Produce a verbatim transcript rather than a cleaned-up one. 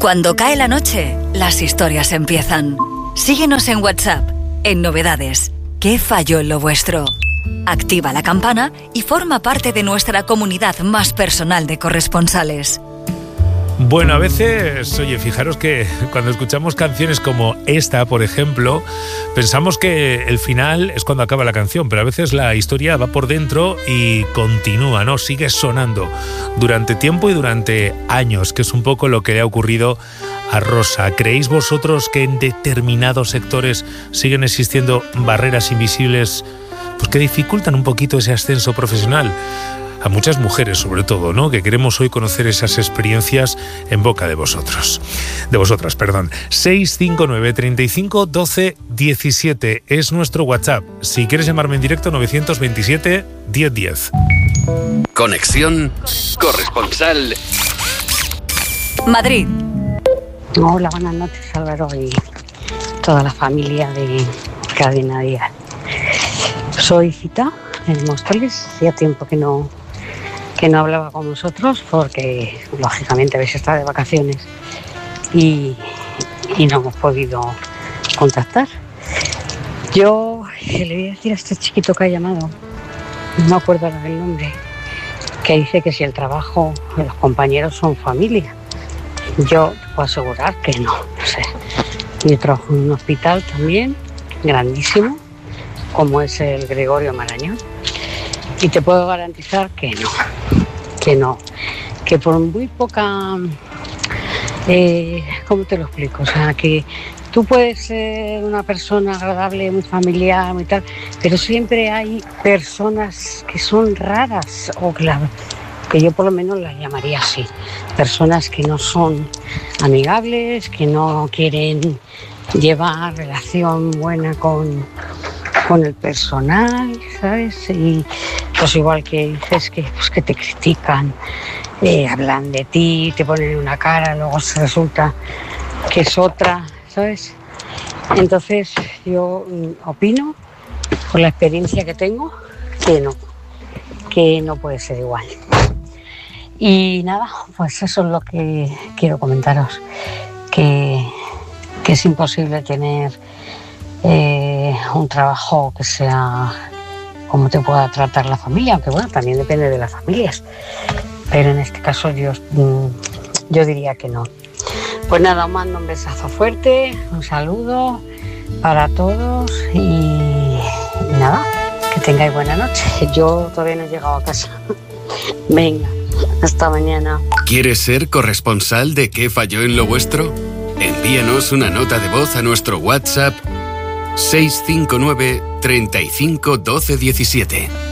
Cuando cae la noche, las historias empiezan. Síguenos en WhatsApp, en Novedades. ¿Qué falló en lo vuestro? Activa la campana y forma parte de nuestra comunidad más personal de corresponsales. Bueno, a veces, oye, fijaros que cuando escuchamos canciones como esta, por ejemplo, pensamos que el final es cuando acaba la canción, pero a veces la historia va por dentro y continúa, ¿no? Sigue sonando durante tiempo y durante años, que es un poco lo que le ha ocurrido a Rosa. ¿Creéis vosotros que en determinados sectores siguen existiendo barreras invisibles, pues que dificultan un poquito ese ascenso profesional? A muchas mujeres, sobre todo, ¿no? Que queremos hoy conocer esas experiencias en boca de vosotros. De vosotras, perdón. seis cinco nueve, treinta y cinco, doce, diecisiete es nuestro WhatsApp. Si quieres llamarme en directo, nueve dos siete, diez diez. Conexión corresponsal Madrid. Hola, buenas noches, Álvaro, y toda la familia de Cadena Díaz. Soy Cita, en Móstoles. Hacía tiempo que no... que no hablaba con vosotros porque, lógicamente, habéis estado de vacaciones y, y no hemos podido contactar. Yo le voy a decir a este chiquito que ha llamado, no me acuerdo ahora del nombre, que dice que si el trabajo, los compañeros son familia. Yo te puedo asegurar que no, no sé. Yo trabajo en un hospital también, grandísimo, como es el Gregorio Marañón. Y te puedo garantizar que no, que no, que por muy poca, eh, ¿cómo te lo explico? O sea, que tú puedes ser una persona agradable, muy familiar, muy tal, pero siempre hay personas que son raras, o que, la, que yo por lo menos las llamaría así, personas que no son amigables, que no quieren llevar relación buena con... con el personal, ¿sabes? Y pues igual que dices que, pues, que te critican, eh, hablan de ti, te ponen una cara, luego resulta que es otra, ¿sabes? Entonces yo mm, opino, por la experiencia que tengo, que no, que no puede ser igual. Y nada, pues eso es lo que quiero comentaros, que, que es imposible tener Eh, un trabajo que sea como te pueda tratar la familia, aunque bueno, también depende de las familias, pero en este caso yo, yo diría que no. Pues nada, os mando un besazo fuerte, un saludo para todos y, y nada, que tengáis buena noche. Yo todavía no he llegado a casa. Venga, hasta mañana. ¿Quieres ser corresponsal de qué falló en lo vuestro? Envíanos una nota de voz a nuestro WhatsApp seis cinco nueve, treinta y cinco, doce, diecisiete.